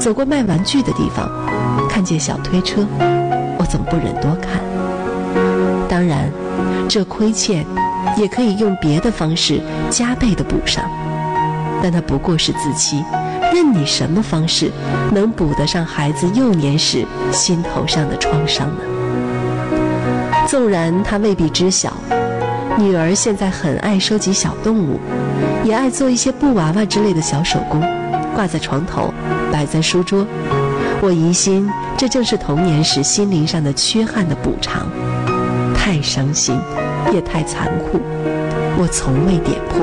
走过卖玩具的地方，看见小推车，我总不忍多看。当然，这亏欠也可以用别的方式加倍地补上，但它不过是自欺，任你什么方式能补得上孩子幼年时心头上的创伤呢？纵然他未必知晓，女儿现在很爱收集小动物，也爱做一些布娃娃之类的小手工，挂在床头，摆在书桌。我疑心这正是童年时心灵上的缺憾的补偿，太伤心也太残酷，我从未点破。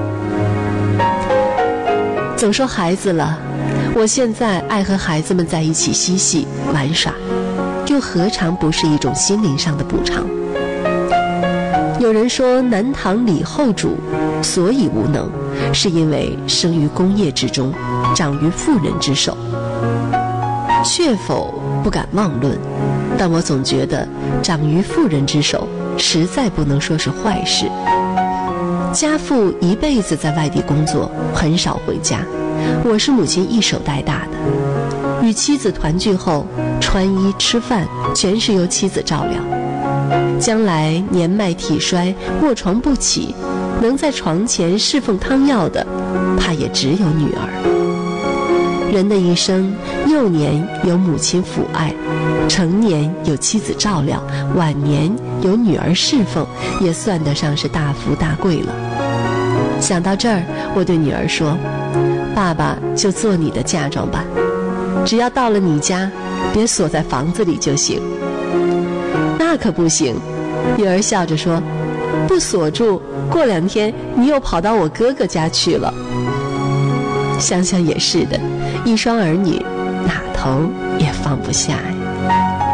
总说孩子了，我现在爱和孩子们在一起嬉戏玩耍，又何尝不是一种心灵上的补偿？有人说南唐李后主所以无能，是因为生于功业之中，长于妇人之手。确否不敢妄论，但我总觉得长于妇人之手实在不能说是坏事。家父一辈子在外地工作，很少回家，我是母亲一手带大的。与妻子团聚后，穿衣吃饭全是由妻子照料。将来年迈体衰，卧床不起，能在床前侍奉汤药的，怕也只有女儿。人的一生，幼年有母亲抚爱，成年有妻子照料，晚年有女儿侍奉，也算得上是大富大贵了。想到这儿，我对女儿说：爸爸就做你的嫁妆吧，只要到了你家，别锁在房子里就行。那可不行，女儿笑着说，不锁住，过2天你又跑到我哥哥家去了。想想也是的，一双儿女哪头也放不下呀。